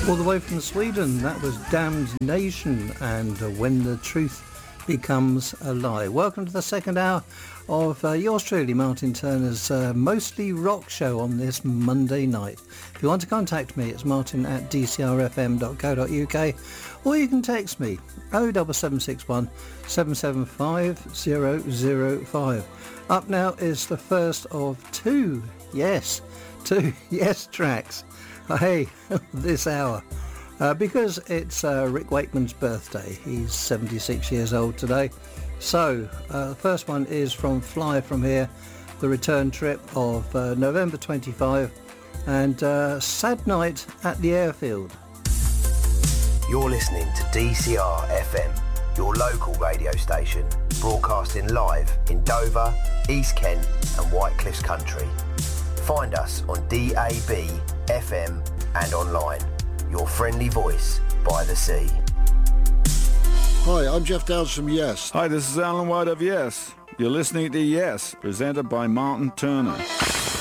All the way from Sweden, that was Damned Nation and When the Truth Becomes a Lie. Welcome to the second hour of yours truly, Martin Turner's Mostly Rock show on this Monday night. If you want to contact me, it's martin@dcrfm.co.uk, or you can text me 07761 775 005. Up now is the first of two yes tracks. Hey, this hour, because it's Rick Wakeman's birthday. He's 76 years old today. So the first one is from Fly From Here, the return trip of November 25, and Sad Night at the Airfield. You're listening to DCR FM, your local radio station, broadcasting live in Dover, East Kent and White Cliffs Country. Find us on DAB, FM and online. Your friendly voice by the sea. Hi, I'm Jeff Downs from Yes. Hi, this is Alan White of Yes. You're listening to Yes, presented by Martin Turner.